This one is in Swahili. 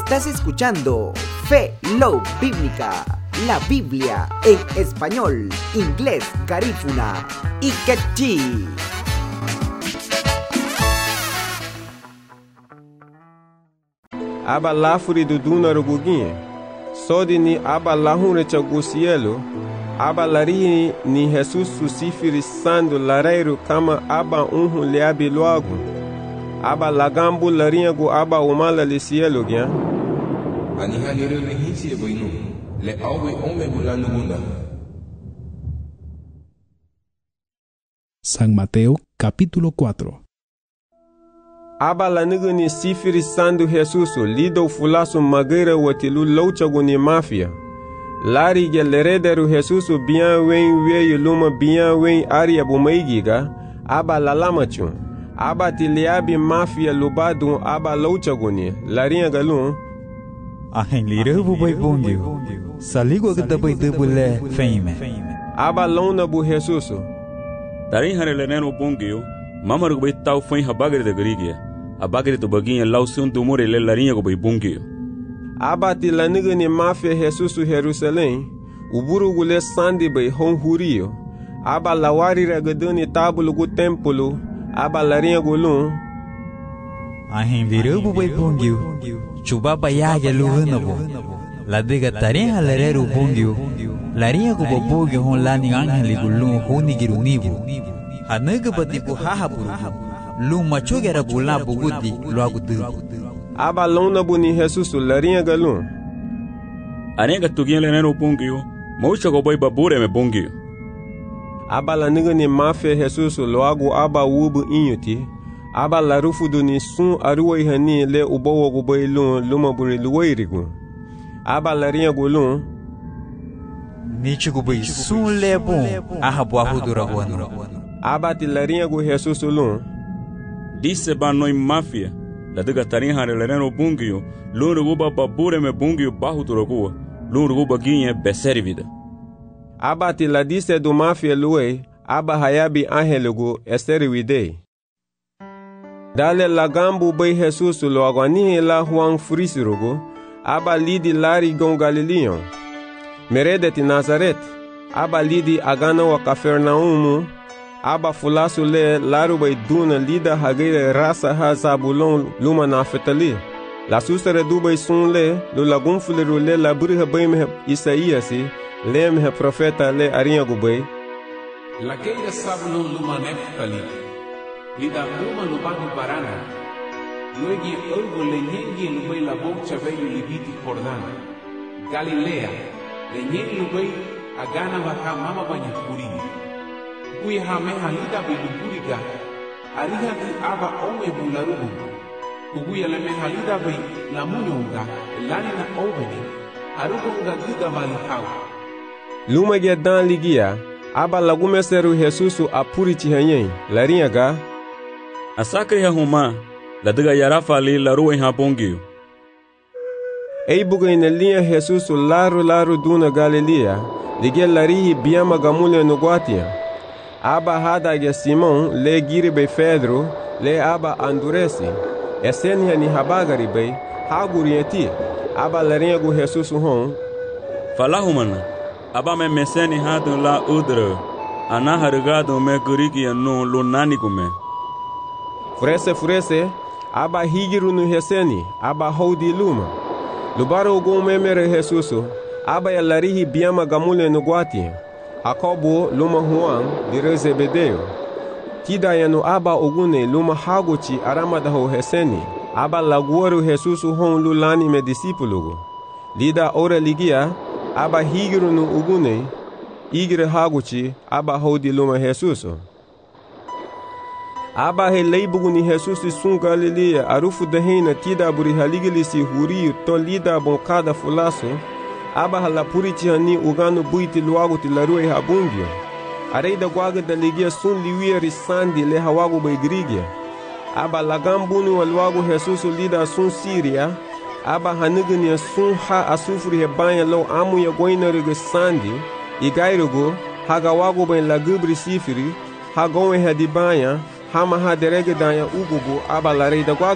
Estás escuchando Fe Love Bíblica, la Biblia en español, inglés, garífuna y quechí. Aba lafuri do duna ruguginha. Sodi ni aba lahune chagusielo. Aba lari ni Jesus susifiri sando lareiro kama aba leabi loago. Aba lagambu larinha go aba umala lisielo gya. Anihaniro lehisi eboinu. Le awe ome bulano gunda. San Mateo capítulo 4. Aba la nigga ni sifiri sandu Jesuso lido fulaso mageira watilu louchago ni mafia. Lari ge lerederu Jesuso bien wen weye luma bien wen aria bumaigiga. Aba la lamachun. Aba tiliabi mafia lubadu aba louchago ni. Larinha galun. Ahen lira bubai bongyo. Saligo gada bai debule feime. Aba lona bu Jesuso. Darin hareleneno bongyo. Mama rubai tau foi habagre de grigia. Abagre do baguinha lausun do more le larinha go bungio. Abati la nigga ni mafia Jesusu Jerusalém. Uburu gule sandi bai honhurio. Aba lawari ragadani tabulu go templo. Aba larinha golun. Ahen virubu bai bungio. Chuba bayaga luhanabo. La dega tarinha lareru bungio. Larinha go bobogyo hon lani angeli gulun honi girunibo. Hanaga batibu hahaburu. Luma chogera bula bugudi loagudu. Aba lona buni Jesusu larinha galun. Arenga tuginha leneno bungio. Moucha go boi babure me bungio. Aba la nigga ni mafia Jesusu loagu aba wubu inyuti. Aba la rufudu ni sun aruwa ihani le ubowo go boi lun luma buri luwairigu. Aba larinha golun. Nichi go boi sun lebon ahabu ahudura wano. Aba ti larinha go Jesusu lun. Disse ba noi mafia. La dega tarin hareleneno bungio. Lun ruba babure me bungio bahu turagua. Lun ruba guinha beseri vida. Aba ti la disse do mafia luwe. Aba hayabi angelugo esteri widei. Dale lagambu bai Jesusu lo aguanihe la huang frisirogo. Aba lidi lari gon Galileon. Meredeti Nazaret. Aba lidi agana wa Kafernaumu. Aba fulasu le laru bai duna lida hageire rasa ha Zabulon luma Naftali. La susere dubai sun le lo lagun fuleru le la buriha bai me Isaiasi le me profeta le arinha gubai. La keira Zabulon luma Naftali. Lida luma lubani barana. Luegi ergo le nyengi lubai la bocha veio libiti Jordan. Galilea le nyengi lubai agana baha mama banya kurini. Kuya hame halida biluburiga. Ariha di aba ome bularubu. Kuya leme halida bi la munyonga. Lani na oveni. Arugunga giga malihau. Luma gedan ligia. Aba lagume seru Jesusu apuri chihanyen. Larinha ga. Asakri ha huma. La diga yarafa li la rua ha bongio. Ei buga ina linha Jesusu laru duna Galilea. Ligia larihi biama gamule no guatia. Aba hada ge Simon le giri be Pedro le aba anduresi. Esenia ni habagari be hagurieti. Aba larinha go Jesusu hon. Falahumana. Aba me meseni hadun la udre. Ana harigado me gurigi no lunani gume. Furese. Aba higiru no Heseni. Aba hodi luma. Lubaro go memere Jesusu. Aba ya larihi biama gamule no guatia. Jacobo luma Juan dire Zebedeo. Tida yano aba ogune luma haguchi aramadaho Heseni. Aba laguaru Jesusu hon lulani me disipulugo. Lida ora ligia. Aba higiru no ogune. Igire haguchi aba hodi luma Jesusu. Aba he leibugu ni Jesusu sun Galilea arufu dehena tida buri haligilisi huriu to lida bonkada fulaso. Aba halapuri chihani ugano buiti luago ti larue habungio. Areida guaga da ligia sun liwia risandi le hawago baigrigia. Aba lagambunu waluago Jesusu lida sun Siria. Aba hanigania sun ha asufuri hebanya lo amu ya goina riga sandi. Igairugo hagawago bain lagubri sifiri. Hagowe hadibanya. Hama ha derege danya ugugu aba lareida guaga.